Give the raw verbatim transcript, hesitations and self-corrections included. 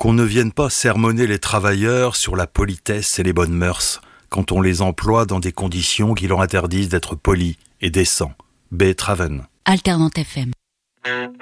qu'on ne vienne pas sermonner les travailleurs sur la politesse et les bonnes mœurs quand on les emploie dans des conditions qui leur interdisent d'être polis et décents. Beethoven. Alternante F M.